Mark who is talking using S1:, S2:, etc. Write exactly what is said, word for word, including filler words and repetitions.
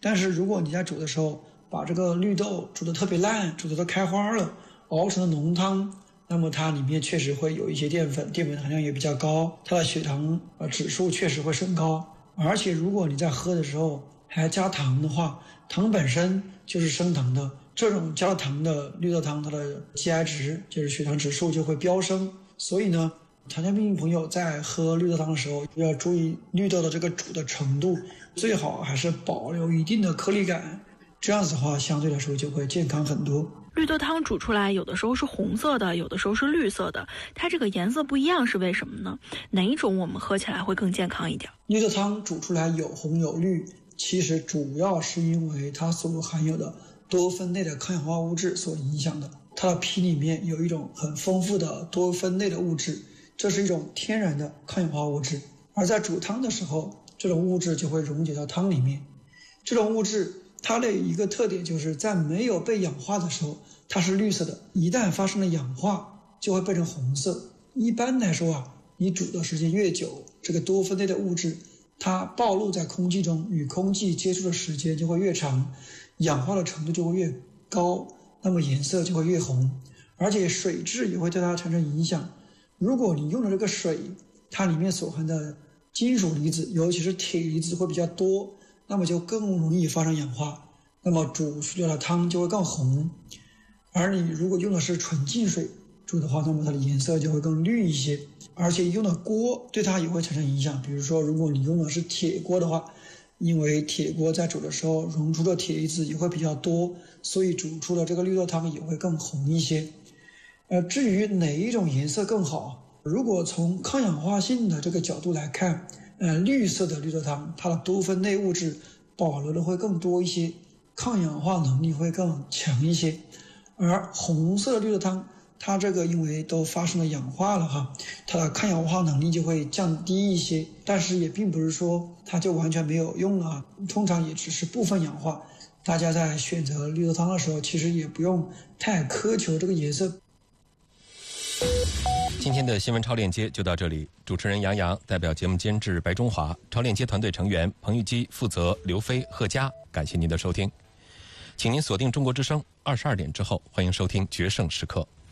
S1: 但是如果你在煮的时候把这个绿豆煮得特别烂，煮得都开花了，熬成了浓汤，那么它里面确实会有一些淀粉，淀粉含量也比较高，它的血糖呃指数确实会升高。而且如果你在喝的时候还加糖的话，糖本身就是升糖的，这种加了糖的绿豆汤，它的 G I 值就是血糖指数就会飙升。所以呢，糖尿病朋友在喝绿豆汤的时候要注意绿豆的这个煮的程度，最好还是保留一定的颗粒感，这样子的话相对来说就会健康很多。
S2: 绿豆汤煮出来有的时候是红色的，有的时候是绿色的，它这个颜色不一样是为什么呢？哪一种我们喝起来会更健康一点？
S1: 绿豆汤煮出来有红有绿，其实主要是因为它所含有的多酚类的抗氧化物质所影响的。它的皮里面有一种很丰富的多酚类的物质，这是一种天然的抗氧化物质，而在煮汤的时候，这种物质就会溶解到汤里面。这种物质它的一个特点就是在没有被氧化的时候它是绿色的，一旦发生了氧化就会变成红色。一般来说啊，你煮的时间越久，这个多酚类的物质它暴露在空气中，与空气接触的时间就会越长，氧化的程度就会越高，那么颜色就会越红，而且水质也会对它产生影响。如果你用的这个水它里面所含的金属离子，尤其是铁离子会比较多，那么就更容易发生氧化，那么煮出来的汤就会更红。而你如果用的是纯净水煮的话，那么它的颜色就会更绿一些，而且用的锅对它也会产生影响。比如说如果你用的是铁锅的话，因为铁锅在煮的时候溶出的铁离子也会比较多，所以煮出的这个绿豆汤也会更红一些。呃，至于哪一种颜色更好，如果从抗氧化性的这个角度来看，呃，绿色的绿豆汤它的多酚类物质保留的会更多一些，抗氧化能力会更强一些。而红色的绿豆汤它这个因为都发生了氧化了哈，它的抗氧化能力就会降低一些，但是也并不是说它就完全没有用了，通常也只是部分氧化。大家在选择绿豆汤的时候其实也不用太苛求这个颜色。
S3: 今天的新闻超链接就到这里，主持人杨洋代表节目监制白中华，超链接团队成员彭玉基负责刘飞、贺佳，感谢您的收听，请您锁定中国之声二十二点之后，欢迎收听决胜时刻。